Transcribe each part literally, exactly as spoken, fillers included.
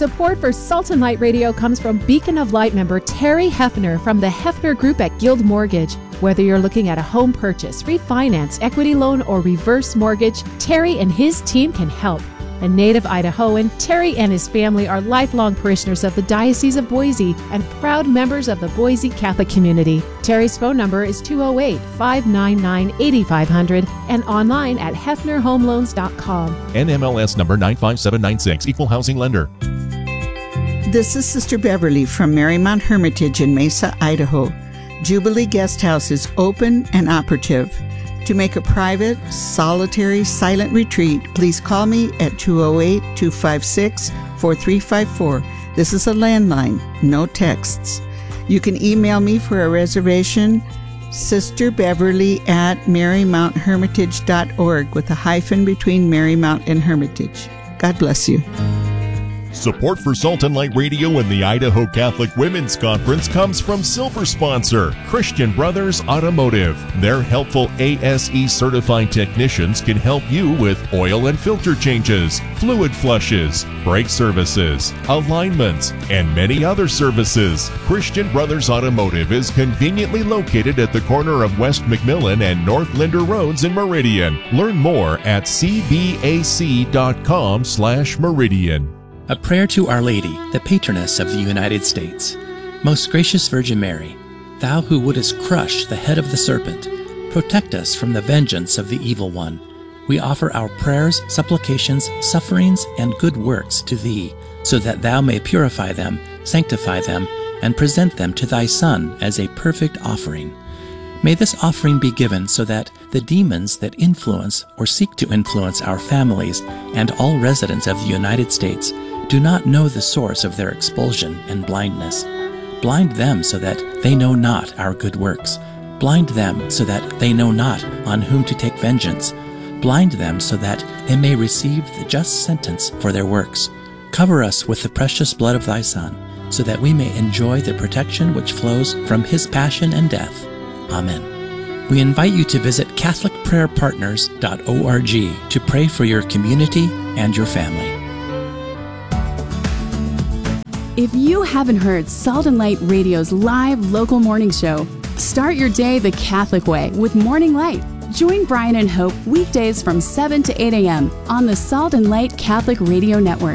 Support for Salt and Light Radio comes from Beacon of Light member Terry Hefner from the Hefner Group at Guild Mortgage. Whether you're looking at a home purchase, refinance, equity loan, or reverse mortgage, Terry and his team can help. A native Idahoan, Terry and his family are lifelong parishioners of the Diocese of Boise and proud members of the Boise Catholic community. Terry's phone number is two oh eight, five nine nine, eight five zero zero and online at hefner home loans dot com. N M L S number nine five seven nine six, Equal Housing Lender. This is Sister Beverly from Marymount Hermitage in Mesa, Idaho. Jubilee Guest House is open and operative. To make a private, solitary, silent retreat, please call me at two oh eight, two five six, four three five four. This is a landline, no texts. You can email me for a reservation, Sister Beverly at marymount hermitage dot org with a hyphen between Marymount and Hermitage. God bless you. Support for Salt and Light Radio and the Idaho Catholic Women's Conference comes from silver sponsor, Christian Brothers Automotive. Their helpful A S E certified technicians can help you with oil and filter changes, fluid flushes, brake services, alignments, and many other services. Christian Brothers Automotive is conveniently located at the corner of West McMillan and North Linder Roads in Meridian. Learn more at c b a c dot com slash meridian. A prayer to Our Lady, the patroness of the United States. Most gracious Virgin Mary, thou who wouldest crush the head of the serpent, protect us from the vengeance of the evil one. We offer our prayers, supplications, sufferings, and good works to thee, so that thou may purify them, sanctify them, and present them to thy Son as a perfect offering. May this offering be given so that the demons that influence or seek to influence our families and all residents of the United States do not know the source of their expulsion and blindness. Blind them so that they know not our good works. Blind them so that they know not on whom to take vengeance. Blind them so that they may receive the just sentence for their works. Cover us with the precious blood of thy Son, so that we may enjoy the protection which flows from his passion and death. Amen. We invite you to visit catholic prayer partners dot org to pray for your community and your family. If you haven't heard Salt and Light Radio's live local morning show, start your day the Catholic way with Morning Light. Join Brian and Hope weekdays from seven to eight a.m. on the Salt and Light Catholic Radio Network.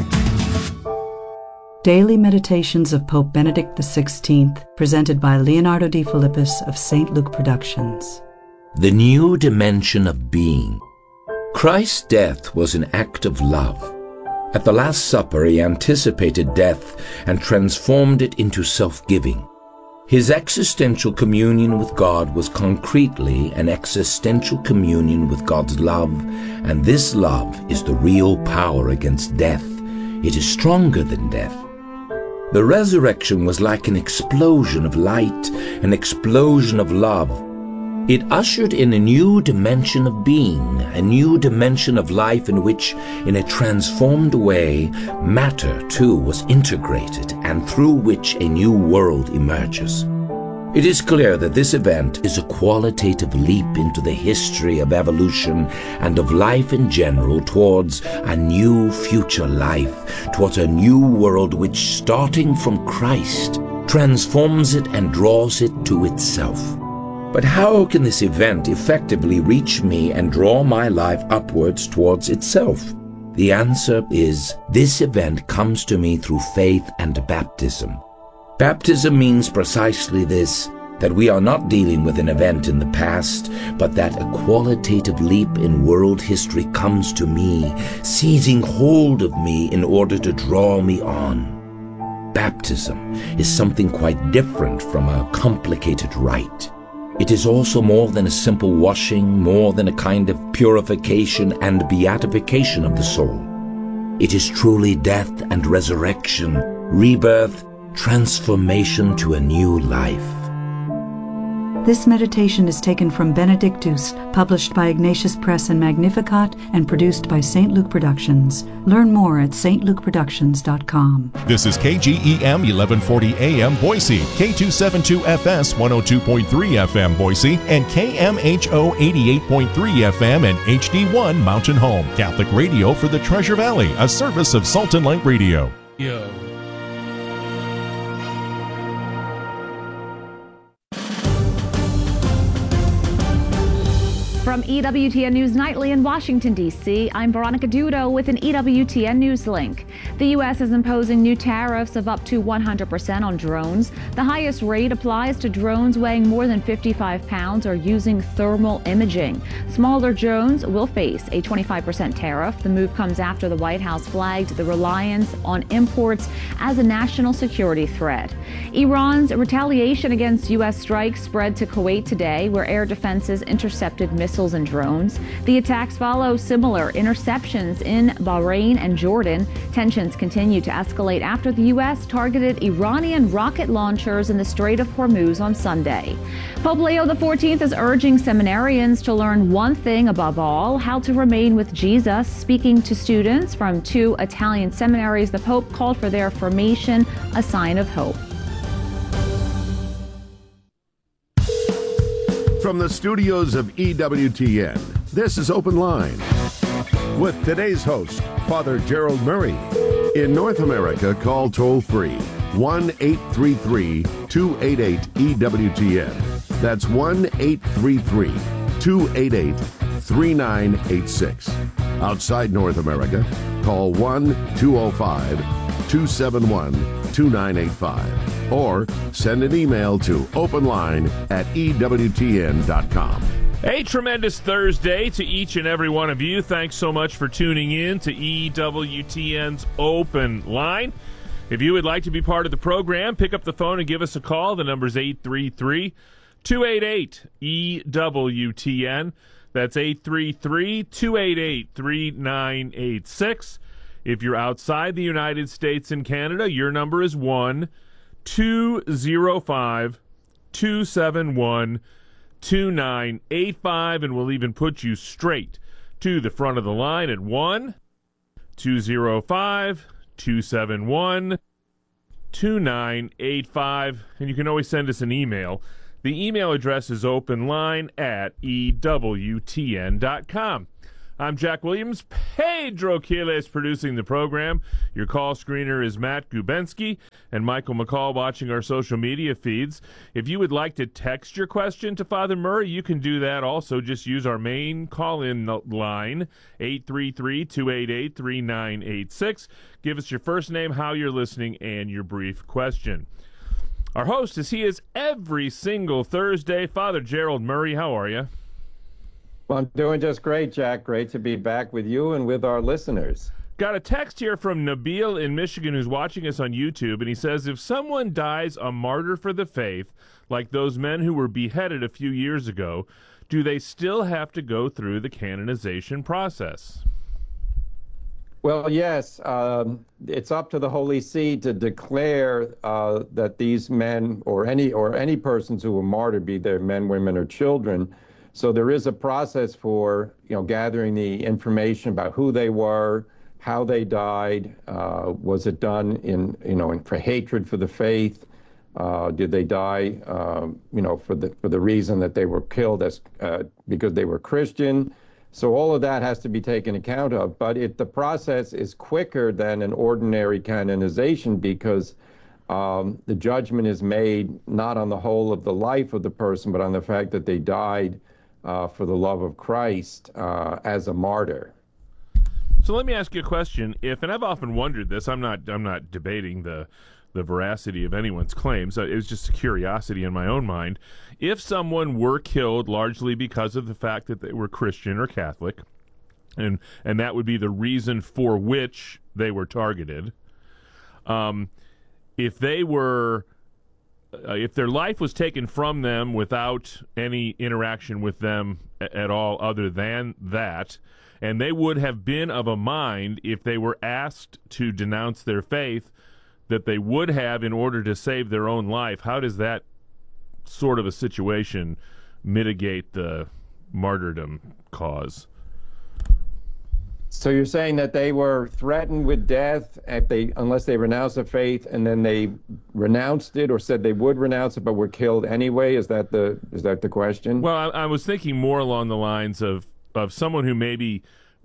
Daily Meditations of Pope Benedict the sixteenth, presented by Leonardo de Philippis of Saint Luke Productions. The new dimension of being. Christ's death was an act of love. At the Last Supper, he anticipated death and transformed it into self-giving. His existential communion with God was concretely an existential communion with God's love, and this love is the real power against death. It is stronger than death. The resurrection was like an explosion of light, an explosion of love. It ushered in a new dimension of being, a new dimension of life in which, in a transformed way, matter too was integrated and through which a new world emerges. It is clear that this event is a qualitative leap into the history of evolution and of life in general towards a new future life, towards a new world which, starting from Christ, transforms it and draws it to itself. But how can this event effectively reach me and draw my life upwards towards itself? The answer is, this event comes to me through faith and baptism. Baptism means precisely this, that we are not dealing with an event in the past, but that a qualitative leap in world history comes to me, seizing hold of me in order to draw me on. Baptism is something quite different from a complicated rite. It is also more than a simple washing, more than a kind of purification and beatification of the soul. It is truly death and resurrection, rebirth, transformation to a new life. This meditation is taken from Benedictus, published by Ignatius Press and Magnificat, and produced by Saint Luke Productions. Learn more at saint luke productions dot com. This is K G E M eleven forty A M Boise, K two seventy-two F S one oh two point three F M Boise, and K M H O eighty-eight point three F M and H D one Mountain Home. Catholic radio for the Treasure Valley, a service of Salt and Light Radio. Yo. From E W T N News Nightly in Washington, D C, I'm Veronica Dudo with an E W T N News link. The U S is imposing new tariffs of up to one hundred percent on drones. The highest rate applies to drones weighing more than fifty-five pounds or using thermal imaging. Smaller drones will face a twenty-five percent tariff. The move comes after the White House flagged the reliance on imports as a national security threat. Iran's retaliation against U S strikes spread to Kuwait today, where air defenses intercepted missiles and drones. The attacks follow similar interceptions in Bahrain and Jordan. Tensions continue to escalate after the U S targeted Iranian rocket launchers in the Strait of Hormuz on Sunday. Pope Leo the fourteenth is urging seminarians to learn one thing above all: how to remain with Jesus. Speaking to students from two Italian seminaries, the Pope called for their formation a sign of hope. From the studios of E W T N, this is Open Line with today's host, Father Gerald Murray. In North America, call toll-free one eight three three, two eight eight, E W T N. That's one eight three three, two eight eight, three nine eight six. Outside North America, call one two zero five, two seven one, two nine eight five or send an email to openline at E W T N dot com. A tremendous Thursday to each and every one of you. Thanks so much for tuning in to E W T N's Open Line. If you would like to be part of the program, pick up the phone and give us a call. The number's eight three three, two eight eight, E W T N. That's eight three three, two eight eight, three nine eight six. If you're outside the United States and Canada, your number is one two zero five, two seven one, two nine eight five, and we'll even put you straight to the front of the line at one two zero five, two seven one, two nine eight five, and you can always send us an email. The email address is openline at E W T N dot com. I'm Jack Williams. Pedro Quiles producing the program. Your call screener is Matt Gubensky and Michael McCall watching our social media feeds. If you would like to text your question to Father Murray, you can do that also. Just use our main call-in line, eight three three, two eight eight, three nine eight six. Give us your first name, how you're listening, and your brief question. Our host, as he is every single Thursday, Father Gerald Murray. How are you? Well, I'm doing just great, Jack. Great to be back with you and with our listeners. Got a text here from Nabil in Michigan who's watching us on YouTube, and he says, if someone dies a martyr for the faith, like those men who were beheaded a few years ago, do they still have to go through the canonization process? Well, yes. Um, it's up to the Holy See to declare uh, that these men or any or any persons who were martyred, be they men, women, or children. So there is a process for, you know, gathering the information about who they were, how they died. Uh, was it done in, you know, in, for hatred for the faith? Uh, did they die, uh, you know, for the for the reason that they were killed as uh, because they were Christian? So all of that has to be taken account of. But it the process is quicker than an ordinary canonization because um, the judgment is made not on the whole of the life of the person, but on the fact that they died Uh, for the love of Christ uh, as a martyr. So let me ask you a question. If, and I've often wondered this, I'm not, I'm not debating the, the veracity of anyone's claims. It was just a curiosity in my own mind. If someone were killed largely because of the fact that they were Christian or Catholic, and and that would be the reason for which they were targeted, um, if they were. Uh, if their life was taken from them without any interaction with them a- at all other than that, and they would have been of a mind, if they were asked to denounce their faith, that they would have in order to save their own life, how does that sort of a situation mitigate the martyrdom cause? So you're saying that they were threatened with death if they, unless they renounced the faith, and then they renounced it or said they would renounce it, but were killed anyway? Is that the is that the question? Well, I, I was thinking more along the lines of, of someone who maybe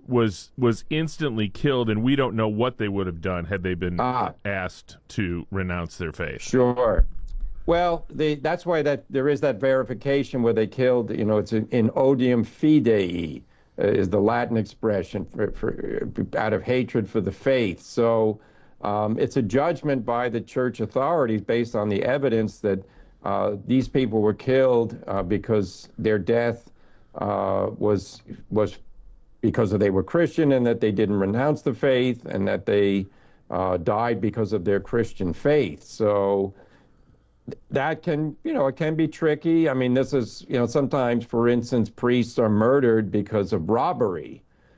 was was instantly killed, and we don't know what they would have done had they been Ah. asked to renounce their faith. Sure. Well, the, that's why that there is that verification where they killed, you know, it's in, in odium fidei, uh, is the Latin expression for, for out of hatred for the faith. So um, it's a judgment by the church authorities based on the evidence that uh, these people were killed uh, because their death uh, was was because of they were Christian, and that they didn't renounce the faith, and that they uh, died because of their Christian faith. So that can, you know, it can be tricky. I mean, this is, you know, sometimes, for instance, priests are murdered because of robbery.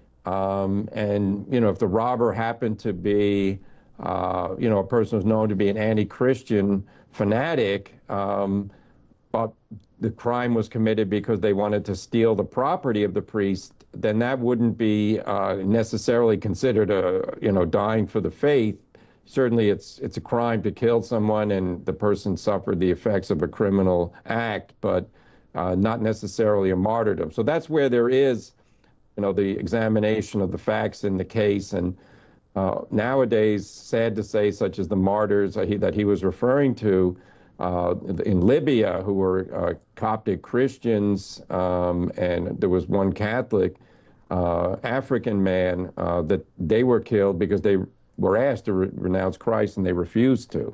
Um, and, you know, if the robber happened to be, uh, you know, a person who's known to be an anti-Christian fanatic, um, but the crime was committed because they wanted to steal the property of the priest, then that wouldn't be uh, necessarily considered a, you know, dying for the faith. Certainly it's it's a crime to kill someone and the person suffered the effects of a criminal act, but uh, not necessarily a martyrdom. So that's where there is, you know, the examination of the facts in the case. And uh, nowadays, sad to say, such as the martyrs uh, he, that he was referring to uh, in Libya, who were uh, Coptic Christians, um, and there was one Catholic uh, African man uh, that they were killed because they were asked to re- renounce Christ, and they refused to.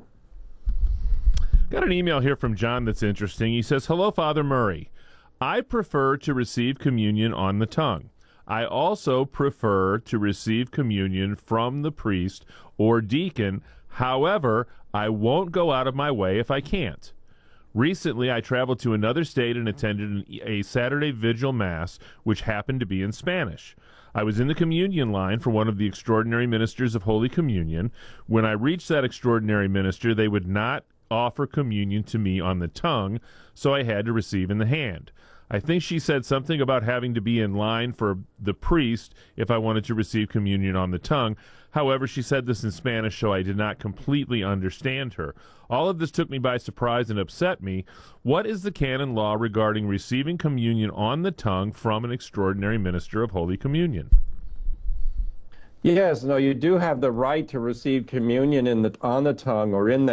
Got an email here from John that's interesting. He says, "Hello, Father Murray. I prefer to receive communion on the tongue. I also prefer to receive communion from the priest or deacon. However, I won't go out of my way if I can't. Recently, I traveled to another state and attended an, a Saturday Vigil Mass, which happened to be in Spanish. I was in the communion line for one of the extraordinary ministers of Holy Communion. When I reached that extraordinary minister, they would not offer communion to me on the tongue, so I had to receive in the hand. I think she said something about having to be in line for the priest if I wanted to receive communion on the tongue. However, she said this in Spanish, so I did not completely understand her. All of this took me by surprise and upset me. What is the canon law regarding receiving communion on the tongue from an extraordinary minister of Holy Communion?" Yes, no, you do have the right to receive communion in the on the tongue or in the